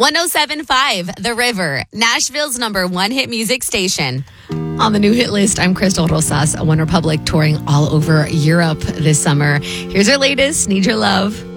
107.5 The River, Nashville's #1 hit music station. On the new hit list, I'm Crystal Rosas, One Republic touring all over Europe this summer. Here's our latest, Need Your Love.